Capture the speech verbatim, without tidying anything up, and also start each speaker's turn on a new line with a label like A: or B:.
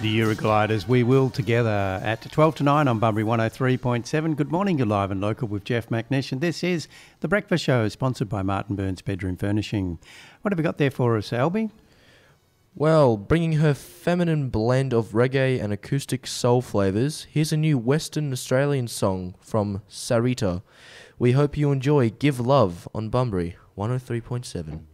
A: The Eurogliders, we will together at twelve to nine on Bunbury one oh three point seven. Good morning, you're live and local with Jeff McNish, and this is The Breakfast Show, sponsored by Martin Burns Bedroom Furnishing. What have we got there for us, Albie?
B: Well, bringing her feminine blend of reggae and acoustic soul flavours, here's a new Western Australian song from Sarita. We hope you enjoy Give Love on Bunbury one oh three point seven.